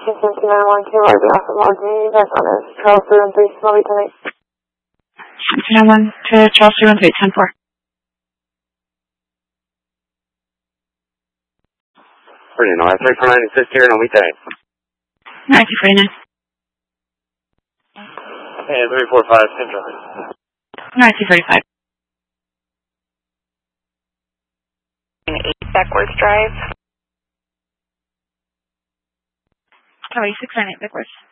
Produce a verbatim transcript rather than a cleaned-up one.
Washington two nine one two, I'll be off of Longview, that's on this, Charles three one three, Smalley tonight. two nine one to Charles three one three, ten four. Pretty nice, three four nine six here, and I'll meet that. ninety forty-nine. And three four five, Central. ninety forty-five. eight backwards drive. Sorry, six nine eight backwards.